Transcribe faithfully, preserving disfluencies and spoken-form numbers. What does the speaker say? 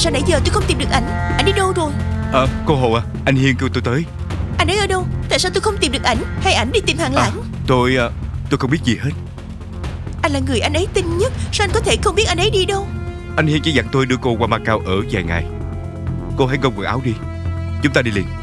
sao nãy giờ tôi không tìm được ảnh? Ảnh đi đâu rồi? À, cô Hồ à, anh Hiên kêu tôi tới. Anh ấy ở đâu? Tại sao tôi không tìm được ảnh? Hay ảnh đi tìm Hàng Lãng? à, Tôi à, tôi không biết gì hết. Anh là người anh ấy tin nhất, sao anh có thể không biết anh ấy đi đâu? Anh Hiên chỉ dặn tôi đưa cô qua Macau ở vài ngày. Cô hãy gom quần áo đi, chúng ta đi liền.